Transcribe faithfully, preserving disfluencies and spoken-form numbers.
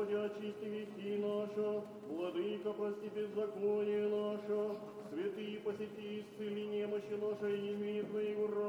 Господи, очисти грехи наши, Владыка, прости беззаконие наше, святые, посети, исцели немощи наши, имени Твоего